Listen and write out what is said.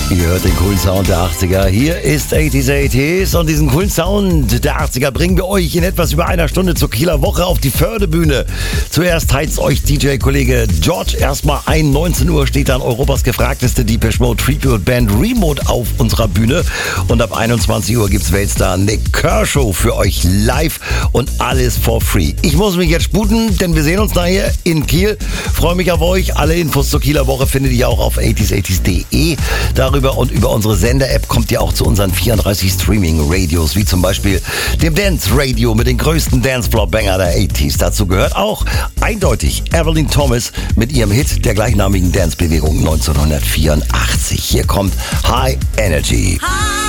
Ihr hört den coolen Sound der 80er. Hier ist 80s und diesen coolen Sound der 80er bringen wir euch in etwas über einer Stunde zur Kieler Woche auf die Fördebühne. Zuerst heizt euch DJ-Kollege George erstmal ein. 19 Uhr steht dann Europas gefragteste Depeche Mode Tribute Band Remote auf unserer Bühne. Und ab 21 Uhr gibt's Weltstar Nick Kershaw für euch live und alles for free. Ich muss mich jetzt sputen, denn wir sehen uns nachher in Kiel. Freue mich auf euch. Alle Infos zur Kieler Woche findet ihr auch auf 80s80s.de. Darüber und über unsere Sender-App kommt ihr auch zu unseren 34 Streaming-Radios, wie zum Beispiel dem Dance-Radio mit den größten Dancefloor-Banger der 80s. Dazu gehört auch eindeutig Evelyn Thomas mit ihrem Hit der gleichnamigen Dance-Bewegung 1984. Hier kommt High Energy.